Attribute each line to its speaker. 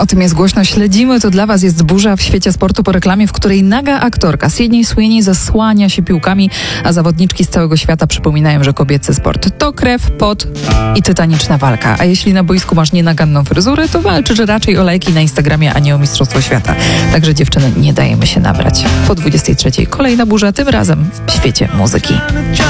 Speaker 1: O tym jest głośno, śledzimy, to dla Was jest burza w świecie sportu po reklamie, w której naga aktorka Sydney Sweeney zasłania się piłkami, a zawodniczki z całego świata przypominają, że kobiecy sport to krew, pot i tytaniczna walka. A jeśli na boisku masz nienaganną fryzurę, to walczysz raczej o lajki na Instagramie, a nie o Mistrzostwo Świata. Także dziewczyny, nie dajemy się nabrać. Po 23:00 kolejna burza, tym razem w świecie muzyki.